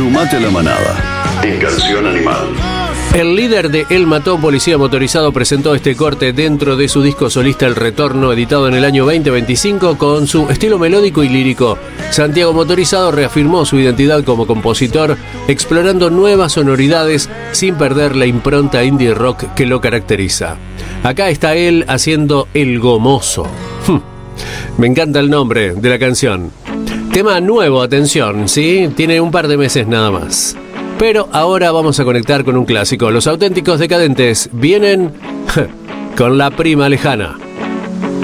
Sumate a la manada. En Canción Animal. El líder de El Matón Policía Motorizado presentó este corte dentro de su disco solista El Retorno, editado en el año 2025, con su estilo melódico y lírico. Santiago Motorizado reafirmó su identidad como compositor, explorando nuevas sonoridades sin perder la impronta indie rock que lo caracteriza. Acá está él haciendo El Gomoso. Me encanta el nombre de la canción. Tema nuevo, atención, ¿sí? Tiene un par de meses nada más. Pero ahora vamos a conectar con un clásico. Los Auténticos Decadentes vienen con La Prima Lejana.